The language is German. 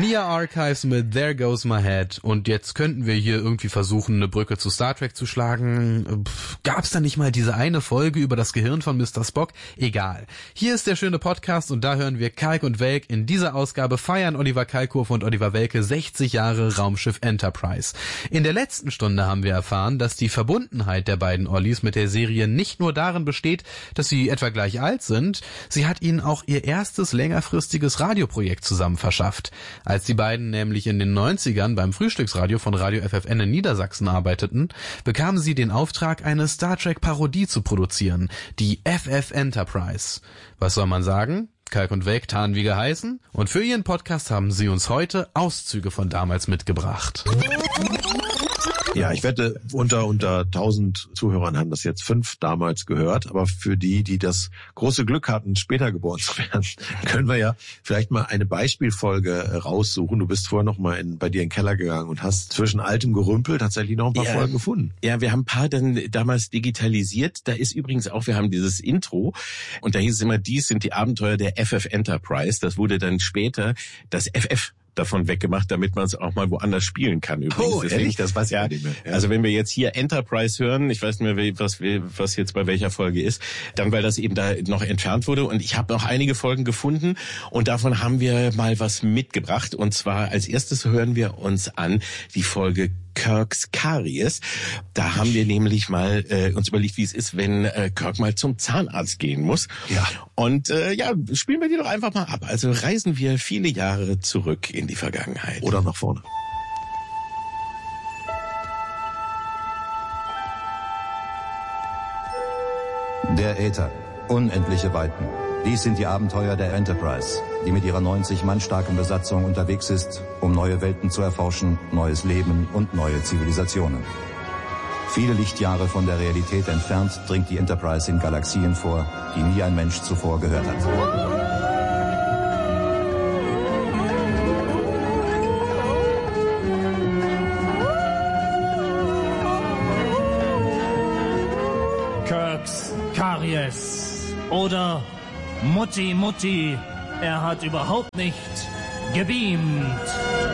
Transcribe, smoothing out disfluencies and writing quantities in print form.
Mia Archives mit There Goes My Head. Und jetzt könnten wir hier irgendwie versuchen, eine Brücke zu Star Trek zu schlagen. Gab's da nicht mal diese eine Folge über das Gehirn von Mr. Spock? Egal. Hier ist der schöne Podcast und da hören wir Kalk und Welk. In dieser Ausgabe feiern Oliver Kalkofe und Oliver Welke 60 Jahre Raumschiff Enterprise. In der letzten Stunde haben wir erfahren, dass die Verbundenheit der beiden Ollis mit der Serie nicht nur darin besteht, dass sie etwa gleich alt sind, sie hat ihnen auch ihr erstes längerfristiges Radioprojekt zusammen verschafft. Als die beiden nämlich in den 90ern beim Frühstücksradio von Radio FFN in Niedersachsen arbeiteten, bekamen sie den Auftrag, eine Star Trek Parodie zu produzieren, die FF Enterprise. Was soll man sagen? Kalk und Welk taten wie geheißen und für ihren Podcast haben sie uns heute Auszüge von damals mitgebracht. Ja, ich wette, unter 1000 Zuhörern haben das jetzt 5 damals gehört, aber für die das große Glück hatten, später geboren zu werden, können wir ja vielleicht mal eine Beispielfolge raussuchen. Du bist vorher noch mal bei dir in den Keller gegangen und hast zwischen altem Gerümpel tatsächlich noch ein paar Folgen gefunden. Ja, wir haben ein paar dann damals digitalisiert. Da ist übrigens auch, wir haben dieses Intro und da hieß es immer, dies sind die Abenteuer der FF Enterprise. Das wurde dann später das FF davon weggemacht, damit man es auch mal woanders spielen kann. Übrigens. Oh, deswegen, ehrlich? Das weiß ich ja, nicht mehr. Ja. Also wenn wir jetzt hier Enterprise hören, ich weiß nicht mehr, was jetzt bei welcher Folge ist, dann weil das eben da noch entfernt wurde. Und ich habe noch einige Folgen gefunden und davon haben wir mal was mitgebracht. Und zwar als erstes hören wir uns an die Folge Kirks Karies. Da haben wir nämlich mal uns überlegt, wie es ist, wenn Kirk mal zum Zahnarzt gehen muss. Ja. Und spielen wir die doch einfach mal ab. Also reisen wir viele Jahre zurück in die Vergangenheit. Oder nach vorne. Der Äther. Unendliche Weiten. Dies sind die Abenteuer der Enterprise, die mit ihrer 90 Mann starken Besatzung unterwegs ist, um neue Welten zu erforschen, neues Leben und neue Zivilisationen. Viele Lichtjahre von der Realität entfernt dringt die Enterprise in Galaxien vor, die nie ein Mensch zuvor gehört hat. Kirks Karies. Oder Mutti, er hat überhaupt nicht gebeamt.